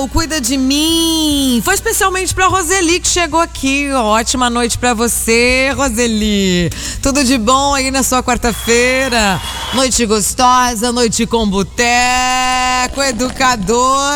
o Cuida de Mim. Foi especialmente pra Roseli que chegou aqui. Ótima noite pra você, Roseli. Tudo de bom aí na sua quarta-feira? Noite gostosa, noite com boteco, educador.